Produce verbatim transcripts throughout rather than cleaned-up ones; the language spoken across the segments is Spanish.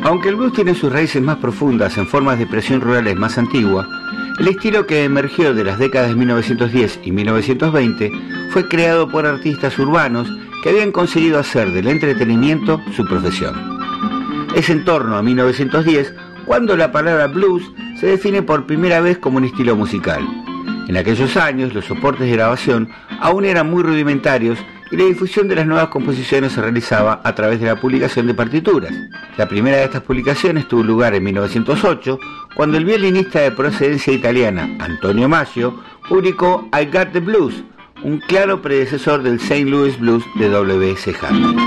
Aunque el blues tiene sus raíces más profundas en formas de expresión rurales más antiguas, el estilo que emergió de las décadas de mil novecientos diez y mil novecientos veinte fue creado por artistas urbanos que habían conseguido hacer del entretenimiento su profesión. Es en torno a mil novecientos diez cuando la palabra blues se define por primera vez como un estilo musical. En aquellos años los soportes de grabación aún eran muy rudimentarios y la difusión de las nuevas composiciones se realizaba a través de la publicación de partituras. La primera de estas publicaciones tuvo lugar en mil novecientos ocho, cuando el violinista de procedencia italiana, Antonio Maggio, publicó I Got the Blues, un claro predecesor del Saint Louis Blues de W S Handy.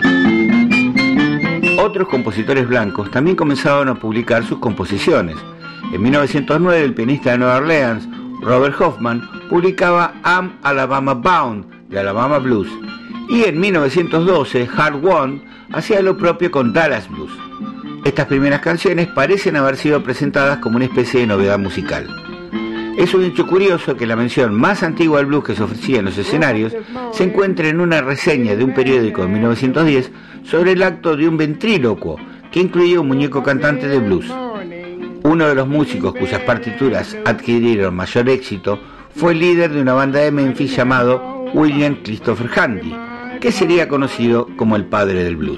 Otros compositores blancos también comenzaron a publicar sus composiciones. En mil novecientos nueve, el pianista de Nueva Orleans, Robert Hoffman, publicaba I'm Alabama Bound, de Alabama Blues, y en mil novecientos doce Hart Won hacía lo propio con Dallas Blues. Estas primeras canciones parecen haber sido presentadas como una especie de novedad musical. Es un hecho curioso que la mención más antigua del blues que se ofrecía en los escenarios se encuentra en una reseña de un periódico de mil novecientos diez sobre el acto de un ventrílocuo que incluía un muñeco cantante de blues. Uno de los músicos cuyas partituras adquirieron mayor éxito fue el líder de una banda de Memphis llamado William Christopher Handy, que sería conocido como el padre del blues.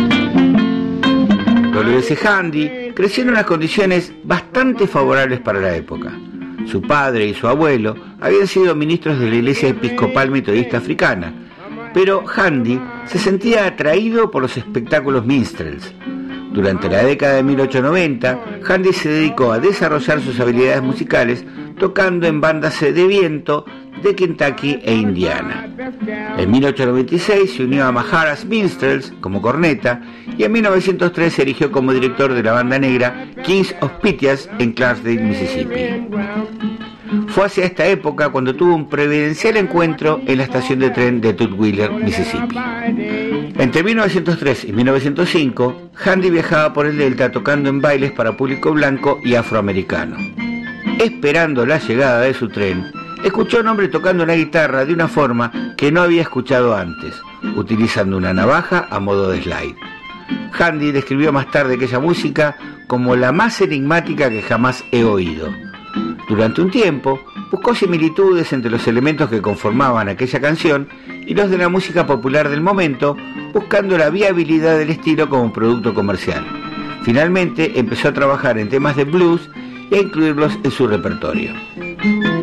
W S Handy creció en unas condiciones bastante favorables para la época. Su padre y su abuelo habían sido ministros de la Iglesia Episcopal Metodista Africana, pero Handy se sentía atraído por los espectáculos minstrels. Durante la década de mil ochocientos noventa, Handy se dedicó a desarrollar sus habilidades musicales tocando en bandas de viento de Kentucky e Indiana. En mil ochocientos noventa y seis se unió a Maharas Minstrels como corneta y en mil novecientos tres se erigió como director de la banda negra Kings of Pythias en Clarksdale, Mississippi. Fue hacia esta época cuando tuvo un providencial encuentro en la estación de tren de Tutwiler, Mississippi. Entre mil novecientos tres y mil novecientos cinco, Handy viajaba por el Delta tocando en bailes para público blanco y afroamericano. Esperando la llegada de su tren, escuchó a un hombre tocando la guitarra de una forma que no había escuchado antes, utilizando una navaja a modo de slide. Handy describió más tarde aquella música como la más enigmática que jamás he oído. Durante un tiempo, buscó similitudes entre los elementos que conformaban aquella canción y los de la música popular del momento, buscando la viabilidad del estilo como producto comercial. Finalmente, empezó a trabajar en temas de blues y a incluirlos en su repertorio.